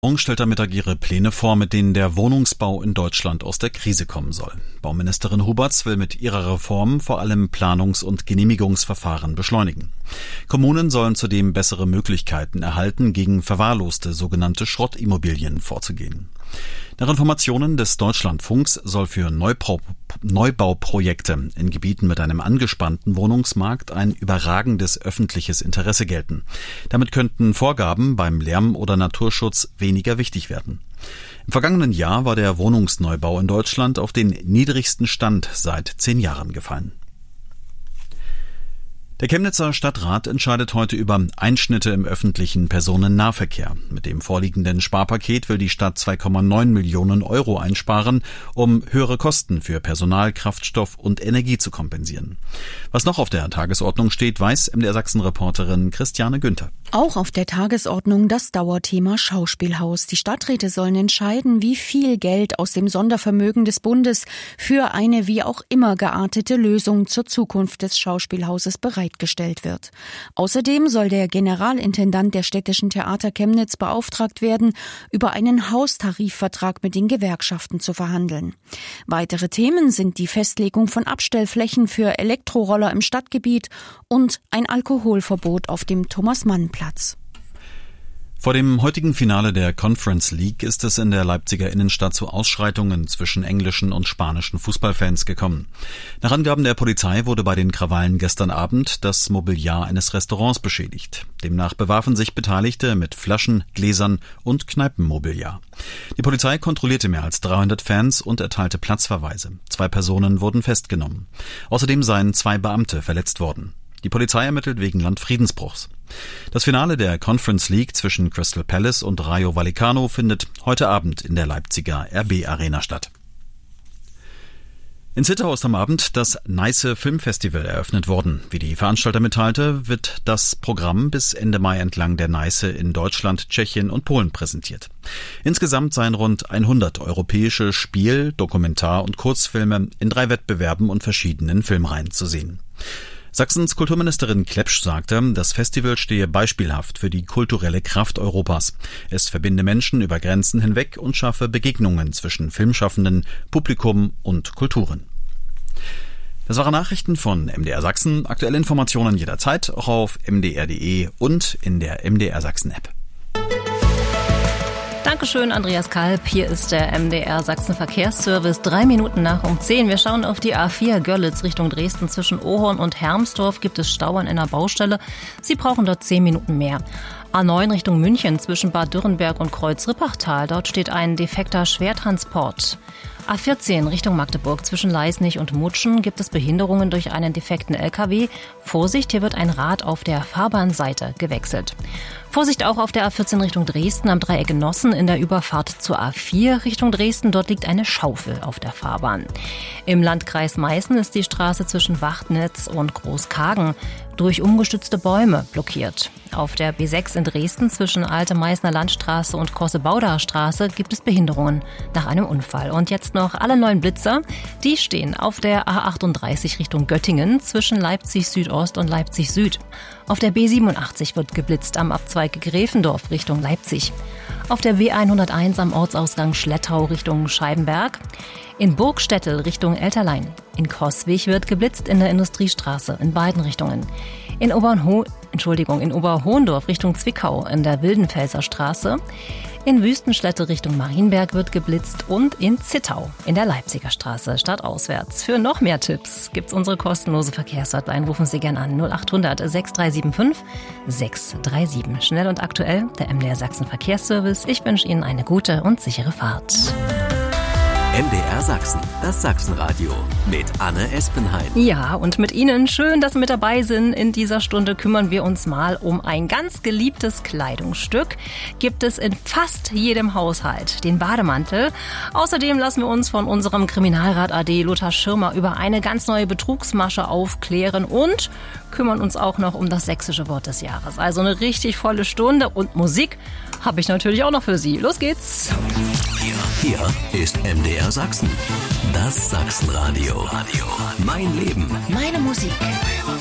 Morgen stellt am Mittag ihre Pläne vor, mit denen der Wohnungsbau in Deutschland aus der Krise kommen soll. Bauministerin Huberts will mit ihrer Reform vor allem Planungs- und Genehmigungsverfahren beschleunigen. Kommunen sollen zudem bessere Möglichkeiten erhalten, gegen verwahrloste sogenannte Schrottimmobilien vorzugehen. Nach Informationen des Deutschlandfunks soll für Neubauprojekte in Gebieten mit einem angespannten Wohnungsmarkt ein überragendes öffentliches Interesse gelten. Damit könnten Vorgaben beim Lärm- oder Naturschutz weniger wichtig werden. Im vergangenen Jahr war der Wohnungsneubau in Deutschland auf den niedrigsten Stand seit 10 Jahren gefallen. Der Chemnitzer Stadtrat entscheidet heute über Einschnitte im öffentlichen Personennahverkehr. Mit dem vorliegenden Sparpaket will die Stadt 2,9 Millionen Euro einsparen, um höhere Kosten für Personal, Kraftstoff und Energie zu kompensieren. Was noch auf der Tagesordnung steht, weiß MDR Sachsen-Reporterin Christiane Günther. Auch auf der Tagesordnung das Dauerthema Schauspielhaus. Die Stadträte sollen entscheiden, wie viel Geld aus dem Sondervermögen des Bundes für eine wie auch immer geartete Lösung zur Zukunft des Schauspielhauses bereitgestellt wird. Außerdem soll der Generalintendant der Städtischen Theater Chemnitz beauftragt werden, über einen Haustarifvertrag mit den Gewerkschaften zu verhandeln. Weitere Themen sind die Festlegung von Abstellflächen für Elektroroller im Stadtgebiet und ein Alkoholverbot auf dem Thomas-Mann-Platz. Vor dem heutigen Finale der Conference League ist es in der Leipziger Innenstadt zu Ausschreitungen zwischen englischen und spanischen Fußballfans gekommen. Nach Angaben der Polizei wurde bei den Krawallen gestern Abend das Mobiliar eines Restaurants beschädigt. Demnach bewarfen sich Beteiligte mit Flaschen, Gläsern und Kneipenmobiliar. Die Polizei kontrollierte mehr als 300 Fans und erteilte Platzverweise. 2 Personen wurden festgenommen. Außerdem seien 2 Beamte verletzt worden. Die Polizei ermittelt wegen Landfriedensbruchs. Das Finale der Conference League zwischen Crystal Palace und Rayo Vallecano findet heute Abend in der Leipziger RB Arena statt. In Zittau ist am Abend das Neiße Filmfestival eröffnet worden. Wie die Veranstalter mitteilte, wird das Programm bis Ende Mai entlang der Neiße in Deutschland, Tschechien und Polen präsentiert. Insgesamt seien rund 100 europäische Spiel-, Dokumentar- und Kurzfilme in 3 Wettbewerben und verschiedenen Filmreihen zu sehen. Sachsens Kulturministerin Klepsch sagte, das Festival stehe beispielhaft für die kulturelle Kraft Europas. Es verbinde Menschen über Grenzen hinweg und schaffe Begegnungen zwischen Filmschaffenden, Publikum und Kulturen. Das waren Nachrichten von MDR Sachsen. Aktuelle Informationen jederzeit auch auf mdr.de und in der MDR Sachsen App. Dankeschön, Andreas Kalb. Hier ist der MDR Sachsen Verkehrsservice. 3 Minuten nach um 10. Wir schauen auf die A4 Görlitz Richtung Dresden. Zwischen Ohorn und Hermsdorf gibt es Stau an einer Baustelle. Sie brauchen dort 10 Minuten mehr. A9 Richtung München zwischen Bad Dürrenberg und Kreuz-Rippachtal. Dort steht ein defekter Schwertransport. A14 Richtung Magdeburg zwischen Leisnig und Mutschen gibt es Behinderungen durch einen defekten LKW. Vorsicht, hier wird ein Rad auf der Fahrbahnseite gewechselt. Vorsicht auch auf der A14 Richtung Dresden am Dreieck Genossen in der Überfahrt zur A4 Richtung Dresden. Dort liegt eine Schaufel auf der Fahrbahn. Im Landkreis Meißen ist die Straße zwischen Wachtnitz und Großkagen durch umgestützte Bäume blockiert. Auf der B6 in Dresden zwischen Alte Meißner Landstraße und Kosse-Baudacher Straße gibt es Behinderungen nach einem Unfall. Und jetzt noch alle 9 Blitzer. Die stehen auf der A38 Richtung Göttingen zwischen Leipzig Südost und Leipzig Süd. Auf der B87 wird geblitzt am Abzweig Gräfendorf Richtung Leipzig. Auf der B101 am Ortsausgang Schlettau Richtung Scheibenberg. In Burgstettel Richtung Elterlein. In Coswig wird geblitzt in der Industriestraße in beiden Richtungen. In Oberhohndorf Richtung Zwickau in der Wildenfelser Straße. In Wüstenschlette Richtung Marienberg wird geblitzt und in Zittau in der Leipziger Straße stadtauswärts. Für noch mehr Tipps gibt's unsere kostenlose Verkehrshotline. Rufen Sie gern an 0800 6375 637. Schnell und aktuell, der MDR Sachsen Verkehrsservice. Ich wünsche Ihnen eine gute und sichere Fahrt. MDR Sachsen, das Sachsenradio mit Anne Espenheim. Ja, und mit Ihnen, schön, dass Sie mit dabei sind. In dieser Stunde kümmern wir uns mal um ein ganz geliebtes Kleidungsstück. Gibt es in fast jedem Haushalt, den Bademantel. Außerdem lassen wir uns von unserem Kriminalrat AD Lothar Schirmer über eine ganz neue Betrugsmasche aufklären und kümmern uns auch noch um das sächsische Wort des Jahres. Also eine richtig volle Stunde und Musik habe ich natürlich auch noch für Sie. Los geht's! Hier ist MDR Sachsen, das Sachsenradio. Mein Leben, Meine Musik.